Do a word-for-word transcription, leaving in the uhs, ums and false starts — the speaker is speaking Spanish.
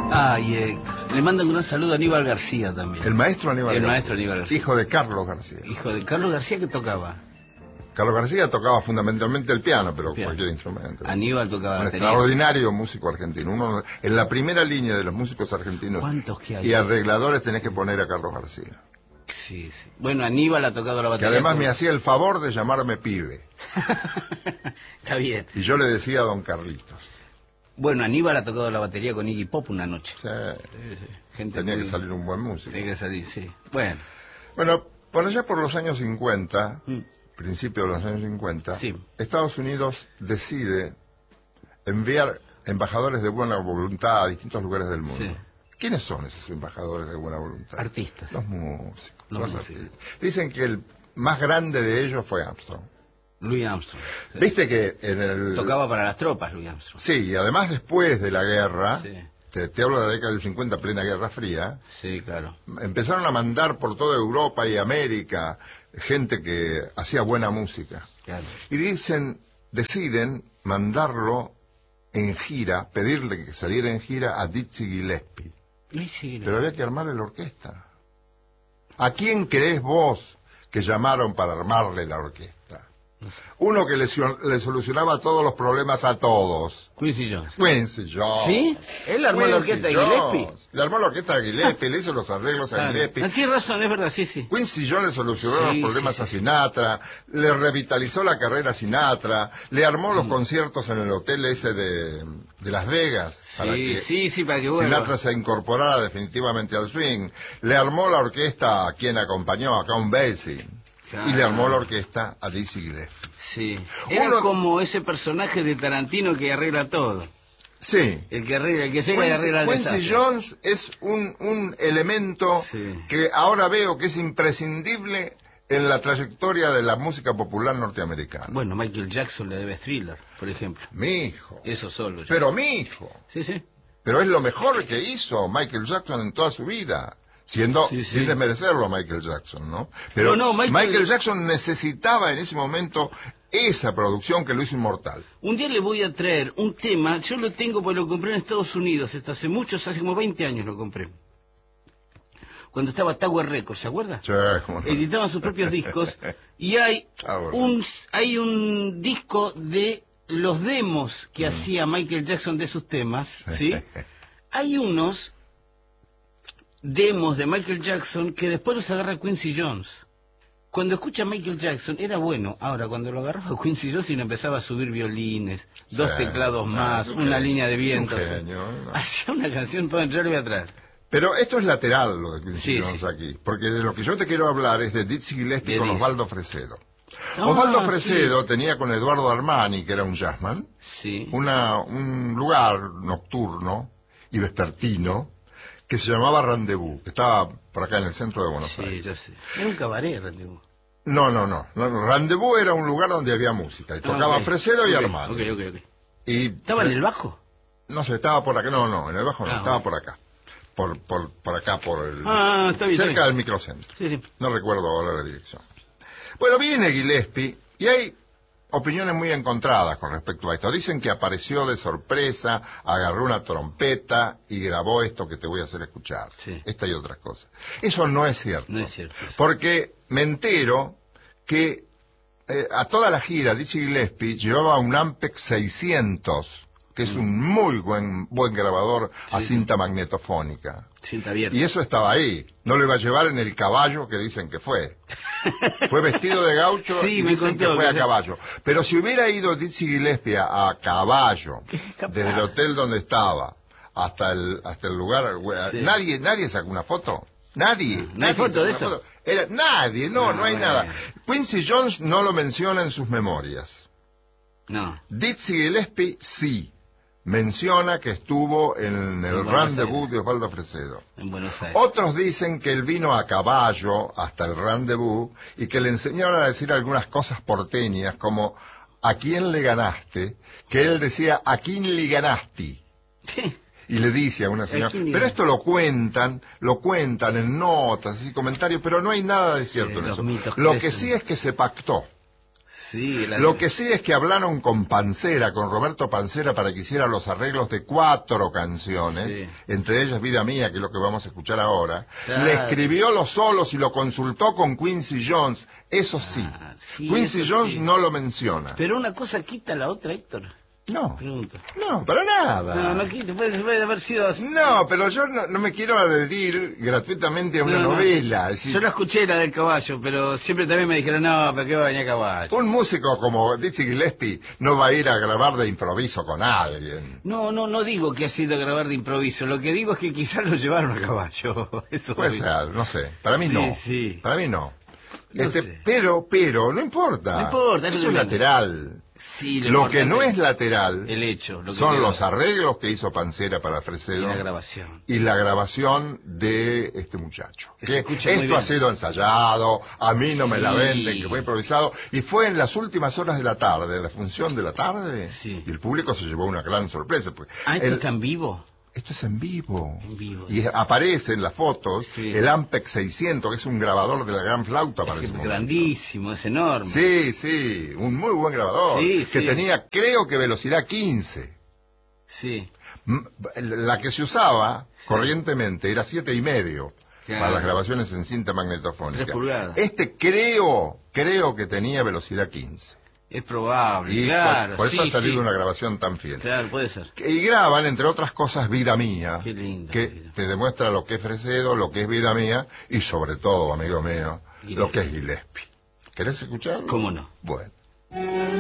Ay, Héctor. Le mandan un gran saludo a Aníbal García también. El maestro Aníbal El García. maestro Aníbal García. Hijo de Carlos García. Hijo de Carlos García, que tocaba. Carlos García tocaba fundamentalmente el piano, pero El piano. cualquier instrumento. Aníbal tocaba Un batería. extraordinario músico argentino. Uno, en la primera línea de los músicos argentinos ¿Cuántos que hay? y arregladores tenés que poner a Carlos García. Sí, sí. Bueno, Aníbal ha tocado la Que batería. además con... me hacía el favor de llamarme pibe. Está bien. Y yo le decía a don Carlitos. Bueno, Aníbal ha tocado la batería con Iggy Pop una noche. Sí, Sí, sí. Gente tenía muy... que salir un buen músico. Tenía que salir, sí. Bueno. Bueno, por allá por los años cincuenta, Mm. principio de los años cincuenta, Sí. Estados Unidos decide enviar embajadores de buena voluntad a distintos lugares del mundo. Sí. ¿Quiénes son esos embajadores de buena voluntad? Artistas. Los músicos. Los Los músicos. artistas. Dicen que el más grande de ellos fue Armstrong. Louis Armstrong. Sí. Viste que en el... Tocaba para las tropas, Louis Armstrong. Sí, y además después de la guerra, Sí. te, te hablo de la década del cincuenta, plena Guerra Fría, Sí, claro. empezaron a mandar por toda Europa y América gente que hacía buena música. Claro. Y dicen, deciden mandarlo en gira, pedirle que saliera en gira a Dizzy Gillespie. Sí, sí, Pero había que armarle la orquesta. ¿A quién creés vos que llamaron para armarle la orquesta? Uno que le, le solucionaba todos los problemas a todos. Quincy Jones. Quincy Jones. ¿Sí? Él armó la Quincy orquesta de Jones. Gillespie. Le armó la orquesta de Gillespie, le hizo los arreglos a Claro. Gillespie. Tienes razón, es verdad, sí, sí. Quincy Jones le solucionó Sí, los problemas sí, a sí. Sinatra, le revitalizó la carrera a Sinatra, le armó los conciertos en el hotel ese de, de Las Vegas, para Sí, que sí, sí, para que vuelva. Sinatra se incorporara definitivamente al swing. Le armó la orquesta a quien acompañó, a Count Basie. Claro. Y le armó la orquesta a Dizzy Gillespie. Sí. Era Uno- como ese personaje de Tarantino que arregla todo. Sí. El que arregla, el que llega y Quincy, arregla el Quincy desastre. Jones es un, un elemento Sí. que ahora veo que es imprescindible en la trayectoria de la música popular norteamericana. Bueno, Michael Jackson le debe Thriller, por ejemplo. Mi hijo. Eso solo. ya. Pero mi hijo. Sí, sí. Pero es lo mejor que hizo Michael Jackson en toda su vida. Siendo, Sí, sí. sin desmerecerlo a Michael Jackson, ¿no? Pero No, no, Michael... Michael- Jackson necesitaba en ese momento esa producción que lo hizo inmortal. Un día le voy a traer un tema, yo lo tengo porque lo compré en Estados Unidos, esto hace muchos, hace como veinte años lo compré. Cuando estaba Tower Records, ¿se acuerda? Sí, cómo no. Editaban sus propios discos y hay Tower un hay un disco de los demos que hacía Michael Jackson de sus temas, ¿sí? Hay unos demos de Michael Jackson que después los agarra Quincy Jones. Cuando escucha a Michael Jackson era bueno, ahora cuando lo agarraba Quincy Jones y le empezaba a subir violines, dos Sí, teclados no, más, es un una genio, línea de es un vientos. genio, ¿no? Hacía una canción para yo le voy atrás. Pero esto es lateral lo de Quincy Sí, Jones sí. aquí, porque de lo que yo te quiero hablar es de Dizzy Gillespie De con Dizzy. Osvaldo Fresedo. Ah, Osvaldo Fresedo sí. tenía con Eduardo Armani, que era un jazzman, Sí. una, un lugar nocturno y vespertino que se llamaba Rendezvous, que estaba por acá en el centro de Buenos Sí, Aires. yo sé. Era un cabaret, Rendezvous. No, no, no, no, no. Rendezvous era un lugar donde había música, y tocaba Ah, ok. Fresedo y Ok, Armani. Ok, ok, ok. Y ¿Estaba en el bajo? No sé, estaba por acá, no, no, en el bajo no, Ah, estaba bueno. por acá. Por, por, por acá, por el... Ah, está bien. cerca está del bien. microcentro. Sí, sí. No recuerdo ahora la dirección. Bueno, viene Gillespie y hay opiniones muy encontradas con respecto a esto. Dicen que apareció de sorpresa, agarró una trompeta y grabó esto que te voy a hacer escuchar. Sí. Esta y otras cosas. Eso no es cierto. No es cierto. Porque me entero que eh, a toda la gira Dizzy Gillespie llevaba un Ampex seiscientos, que es un muy buen buen grabador a Sí, cinta magnetofónica. Cinta abierta. Y eso estaba ahí. No lo iba a llevar en el caballo que dicen que fue. Fue vestido de gaucho Sí, y me dicen contó que fue que a era- caballo. Pero si hubiera ido Dizzy Gillespie a, a caballo, Capaz. desde el hotel donde estaba hasta el hasta el lugar, Sí. nadie nadie sacó una foto. Nadie. No, no hay nadie foto sacó de una eso. foto. Era, nadie, no, No, no hay bueno. nada. Quincy Jones no lo menciona en sus memorias. No. Dizzy Gillespie sí menciona que estuvo en el En Buenos Rendezvous Aires. de Osvaldo Fresedo. En Buenos Aires. Otros dicen que él vino a caballo hasta el Rendezvous y que le enseñaron a decir algunas cosas porteñas como ¿a quién le ganaste? Que él decía ¿a quién le ganaste? Y le dice a una señora, quién le pero ganaste? esto lo cuentan, lo cuentan en notas y comentarios, pero no hay nada de cierto Sí, en los eso. mitos Lo que crecen. sí es que se pactó. Sí, la... Lo que sí es que hablaron con Pancera, con Roberto Pancera, para que hiciera los arreglos de cuatro canciones, sí. entre ellas Vida Mía, que es lo que vamos a escuchar ahora. Claro. Le escribió los solos y lo consultó con Quincy Jones, eso sí. Ah, sí Quincy eso Jones sí. no lo menciona. Pero una cosa quita la otra, Héctor. No, Pregunto. no, para nada. No, no quita, puede, puede haber sido así. No, pero yo no, no me quiero adherir gratuitamente a una No, no. novela. Es decir, Yo la escuché, la del caballo, pero siempre también me dijeron, no, pero qué va a venir a caballo. un músico como Dizzy Gillespie no va a ir a grabar de improviso con alguien. No, no, no digo que ha sido grabar de improviso, lo que digo es que quizás lo llevaron a caballo. Eso Puede digo. ser, no sé. Para mí Sí, no. sí. Para mí no. No Este, sé. pero, pero, no importa. No importa, es Eso lo es que- lateral. Sí, Lo que importante no es lateral el hecho, lo que son quedó. los arreglos que hizo Pancera para Y Fresedo la grabación. y la grabación de este muchacho. Que se Que escucha muy esto bien. ha sido ensayado, a mí no me la Sí. venden, que fue improvisado, y fue en las últimas horas de la tarde, de la función de la tarde, Sí. y el público se llevó una gran sorpresa. Porque Ah, ¿esto el- está en vivo? esto es en vivo. En vivo. Y aparece en las fotos Sí. el Ampex seiscientos, que es un grabador de la gran flauta para Es ese que momento. grandísimo, es enorme. Sí, sí, un muy buen grabador, Sí, que sí. tenía, creo que velocidad quince. Sí. M- La que se usaba corrientemente era siete y medio Claro. para las grabaciones en cinta magnetofónica. Tres pulgadas. Este creo, creo que tenía velocidad quince. Es probable, Y claro. por, por eso sí, ha salido sí. una grabación tan fiel. Claro, puede ser. Y graban, entre otras cosas, Vida Mía, Qué lindo, que Vida. te demuestra lo que es Fresedo, lo que es Vida Mía, y sobre todo, amigo mío, Gillespie. lo que es Gillespie. ¿Querés escucharlo? ¿Cómo no? Bueno.